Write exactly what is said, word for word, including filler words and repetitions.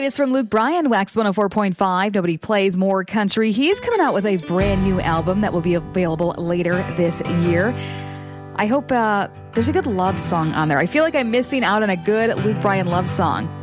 latest from Luke Bryan, Wax one oh four point five. Nobody plays more country. He's coming out with a brand new album that will be available later this year. I hope uh, there's a good love song on there. I feel like I'm missing out on a good Luke Bryan love song.